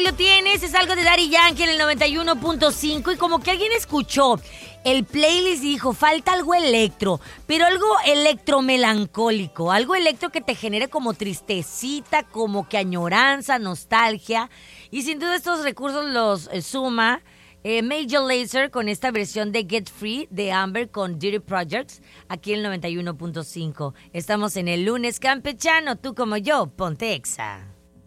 lo tienes, es algo de Daddy Yankee en el 91.5 y como que alguien escuchó el playlist y dijo, falta algo electro, pero algo electromelancólico, algo electro que te genere como tristecita, como que añoranza, nostalgia. Y sin duda estos recursos los suma Major Lazer con esta versión de Get Free de Amber con Dirty Projects aquí en el 91.5. Estamos en el lunes campechano, tú como yo, ponte Exa.